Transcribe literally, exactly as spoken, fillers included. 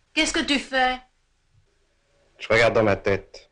Qu'est-ce que tu fais? Je regarde dans ma tête.